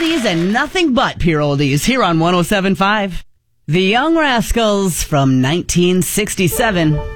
oldies and nothing but pure oldies here on 107.5. The Young Rascals from 1967.